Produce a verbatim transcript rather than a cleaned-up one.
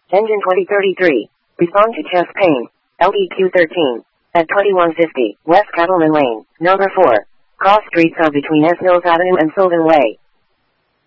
Engine twenty thirty-three. Respond to chest pain. L E Q thirteen. At twenty-one fifty, West Cattleman Lane, number four. Cross Street Sub between S. Mills Avenue and Sylvan Way.